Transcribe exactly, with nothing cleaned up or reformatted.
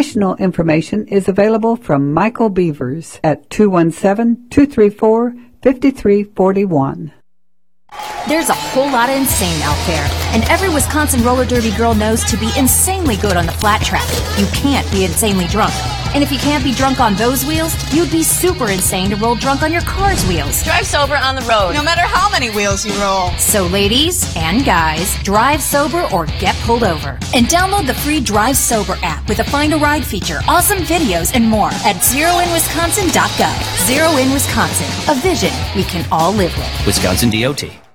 Additional information is available from Michael Beavers at two one seven, two three four, five three four one. There's a whole lot of insane out there, and every Wisconsin roller derby girl knows to be insanely good on the flat track, you can't be insanely drunk. And if you can't be drunk on those wheels, you'd be super insane to roll drunk on your car's wheels. Drive sober on the road, no matter how many wheels you roll. So ladies and guys, drive sober or get pulled over. And download the free Drive Sober app with a Find a Ride feature, awesome videos, and more at zero in wisconsin dot gov. Zero in Wisconsin, a vision we can all live with. Wisconsin D O T.